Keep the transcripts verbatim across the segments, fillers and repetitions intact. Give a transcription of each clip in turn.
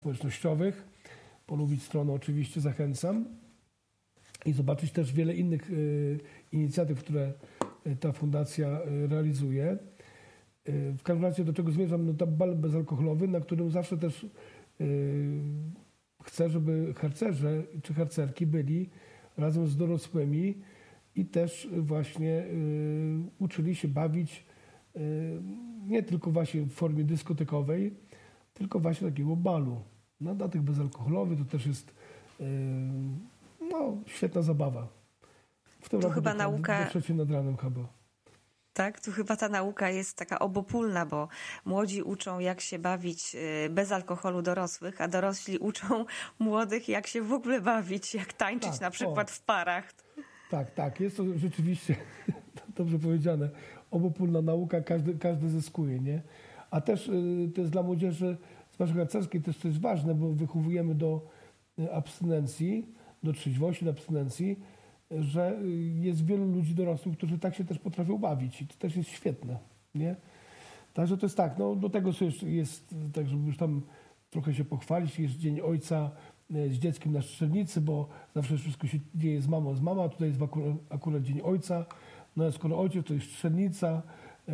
społecznościowych. Polubić stronę oczywiście zachęcam. I zobaczyć też wiele innych y, inicjatyw, które ta fundacja y, realizuje. Y, w każdym razie do czego zmierzam? No, tam bal bezalkoholowy, na którym zawsze też y, chcę, żeby harcerze czy harcerki byli razem z dorosłymi i też właśnie y, uczyli się bawić y, nie tylko właśnie w formie dyskotekowej, tylko właśnie takiego balu. No, dla tych bezalkoholowych to też jest y, no, świetna zabawa. W tym tu roku chyba do, nauka... do trzeciej nad ranem chyba. Tak, tu chyba ta nauka jest taka obopólna, bo młodzi uczą, jak się bawić bez alkoholu dorosłych, a dorośli uczą młodych, jak się w ogóle bawić, jak tańczyć tak, na przykład o. w parach. Tak, tak, jest to rzeczywiście, dobrze powiedziane, obopólna nauka, każdy, każdy zyskuje, nie? A też y, to jest dla młodzieży, zwłaszcza harcerskiej, też to jest ważne, bo wychowujemy do y, abstynencji, do trzeźwości, do abstynencji, że jest wielu ludzi dorosłych, którzy tak się też potrafią bawić i to też jest świetne, nie? Także to jest tak, no do tego jest, jest tak, żeby już tam trochę się pochwalić, jest Dzień Ojca z dzieckiem na Strzelnicy, bo zawsze wszystko się dzieje z mamą, z mamą, a tutaj jest akurat, akurat Dzień Ojca, no a skoro ojciec to jest Strzelnica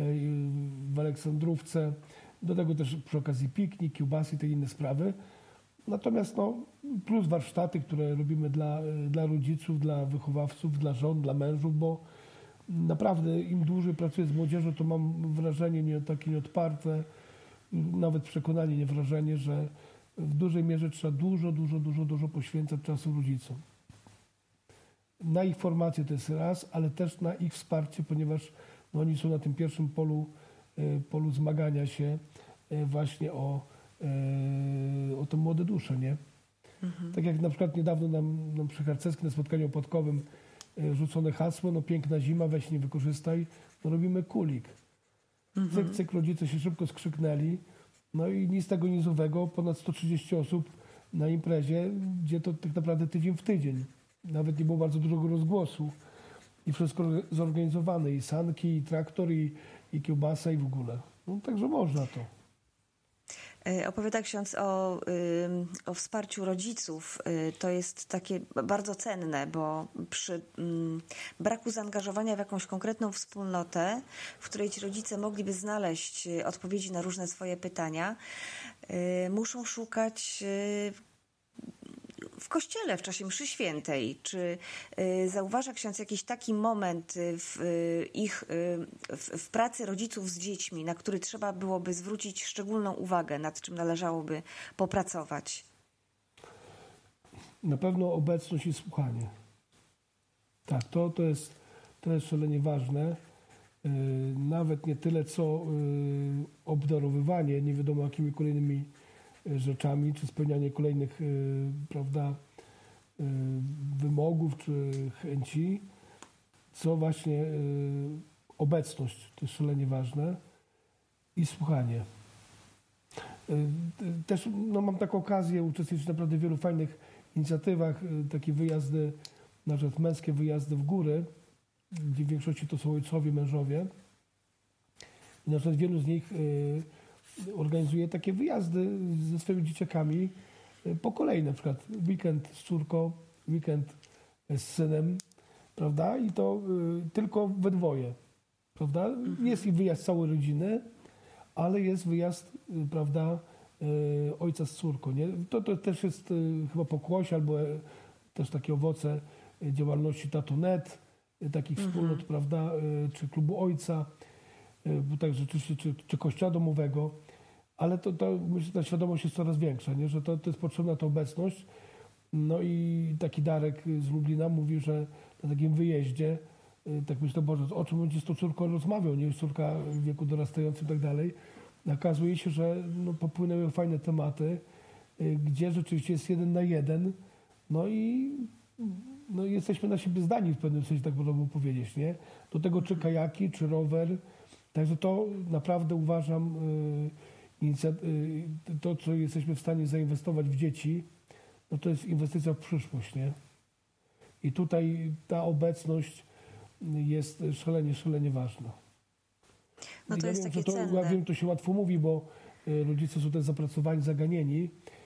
w Aleksandrówce, do tego też przy okazji piknik, kiełbasy i te inne sprawy. Natomiast no, plus warsztaty, które robimy dla, dla rodziców, dla wychowawców, dla żon, dla mężów, bo naprawdę im dłużej pracuję z młodzieżą, to mam wrażenie nie, takie nieodparte, nawet przekonanie, nie wrażenie, że w dużej mierze trzeba dużo, dużo, dużo, dużo poświęcać czasu rodzicom. Na ich formację to jest raz, ale też na ich wsparcie, ponieważ no, oni są na tym pierwszym polu, polu zmagania się właśnie o o te młode dusze, nie? Mhm. Tak jak na przykład niedawno nam, nam przy harcerskim na spotkaniu opłatkowym rzucone hasło, no piękna zima, weź nie wykorzystaj, no robimy kulik. Mhm. Cyk, cyk, rodzice się szybko skrzyknęli, no i nic tego nizowego, ponad sto trzydzieści osób na imprezie, gdzie to tak naprawdę tydzień w tydzień. Nawet nie było bardzo dużego rozgłosu i wszystko zorganizowane, i sanki, i traktor, i, i kiełbasa, i w ogóle. No także można to. Opowiada ksiądz o, o wsparciu rodziców. To jest takie bardzo cenne, bo przy braku zaangażowania w jakąś konkretną wspólnotę, w której ci rodzice mogliby znaleźć odpowiedzi na różne swoje pytania, muszą szukać w kościele w czasie mszy świętej. Czy y, zauważa ksiądz jakiś taki moment w y, ich y, w, w pracy rodziców z dziećmi, na który trzeba byłoby zwrócić szczególną uwagę, nad czym należałoby popracować? Na pewno obecność i słuchanie. Tak, to, to, jest, to jest szalenie ważne. Yy, nawet nie tyle, co yy, obdarowywanie, nie wiadomo jakimi kolejnymi rzeczami, czy spełnianie kolejnych y, prawda, y, wymogów, czy chęci, co właśnie y, obecność, to jest szalenie ważne, i słuchanie. Y, też no, mam taką okazję uczestniczyć w naprawdę wielu fajnych inicjatywach, y, takie wyjazdy, na przykład męskie wyjazdy w góry, gdzie w większości to są ojcowie, mężowie. I na przykład wielu z nich y, organizuje takie wyjazdy ze swoimi dzieciakami po kolei, na przykład weekend z córką, weekend z synem, prawda? I to y, tylko we dwoje, prawda? Mhm. Jest i wyjazd całej rodziny, ale jest wyjazd, y, prawda, y, ojca z córką, nie? To, to też jest y, chyba pokłosie albo y, też takie owoce y, działalności Tato kropka net, y, takich mhm. wspólnot, prawda, y, czy klubu ojca, bo tak rzeczywiście, czy, czy kościoła domowego, ale to, to myślę, że ta świadomość jest coraz większa, nie? Że to, to jest potrzebna ta obecność. No i taki Darek z Lublina mówi, że na takim wyjeździe, tak myślę, Boże, o czym będzie z tą córką rozmawiał, nie? Córka w wieku dorastającym i tak dalej. Okazuje się, że no, popłynęły fajne tematy, gdzie rzeczywiście jest jeden na jeden, no i no, jesteśmy na siebie zdani w pewnym sensie, tak można powiedzieć, nie? Do tego czy kajaki, czy rower. Także to naprawdę uważam, to, co jesteśmy w stanie zainwestować w dzieci, no to jest inwestycja w przyszłość, nie? I tutaj ta obecność jest szalenie, szalenie ważna. No to ja jest wiem, takie to, cenne. Ja wiem, to się łatwo mówi, bo rodzice są też zapracowani, zaganieni,